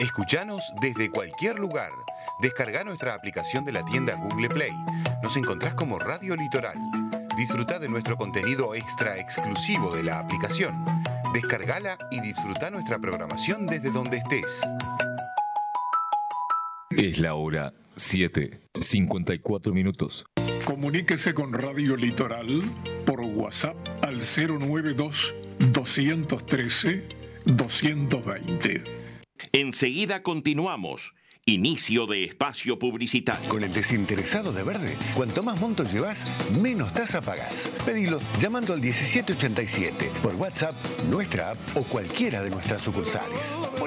Escuchanos desde cualquier lugar. Descarga nuestra aplicación de la tienda Google Play. Nos encontrás como Radio Litoral. Disfruta de nuestro contenido extra exclusivo de la aplicación. Descargala y disfruta nuestra programación desde donde estés. Es la hora 7:54. Comuníquese con Radio Litoral por WhatsApp al 092-213-220. Enseguida continuamos. Inicio de espacio publicitario. Con el desinteresado de Verde, cuanto más monto llevas, menos tasa pagás. Pedilo llamando al 1787, por WhatsApp, nuestra app o cualquiera de nuestras sucursales.